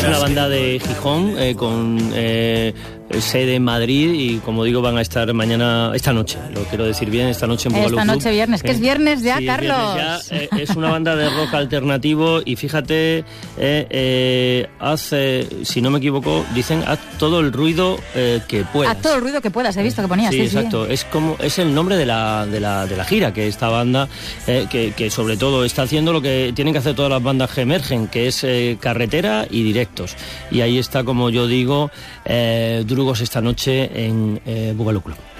una banda de Gijón con sede en Madrid y, como digo, van a estar esta noche, lo quiero decir bien, esta noche en Boogaloo Club. Esta noche viernes, que es viernes ya, sí, Carlos. Es viernes ya, es una banda de rock alternativo y fíjate, si no me equivoco, dicen haz todo el ruido que puedas. Haz todo el ruido que puedas, he visto que ponías. Sí, exacto. Sí. Es el nombre de la gira, que esta banda, que sobre todo está haciendo lo que tienen que hacer todas las bandas que emergen, que es carretera y directos. Y ahí está, como yo digo, Drugos esta noche en Boogaloo Club.